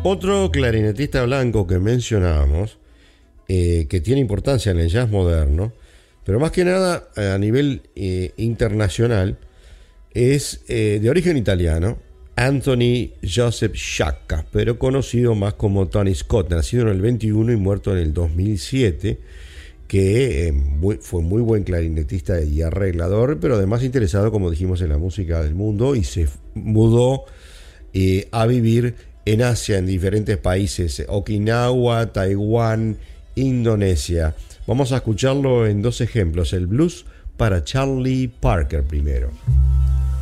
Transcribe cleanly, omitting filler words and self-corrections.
Otro clarinetista blanco que mencionábamos, que tiene importancia en el jazz moderno, pero más que nada a nivel internacional, es de origen italiano, Anthony Joseph Sciacca, pero conocido más como Tony Scott, nacido en el 21 y muerto en el 2007, que fue muy buen clarinetista y arreglador, pero además interesado, como dijimos, en la música del mundo, y se mudó a vivir en Asia, en diferentes países, Okinawa, Taiwán, Indonesia. Vamos a escucharlo en dos ejemplos, el blues para Charlie Parker primero.